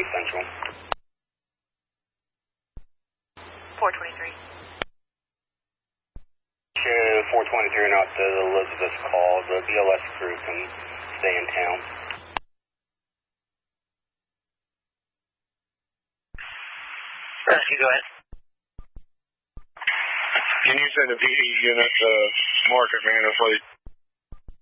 Central. 423. Show 423 not the Elizabeth call. The BLS crew can stay in town. You go ahead. Can you send a PD unit to Market Manor, please?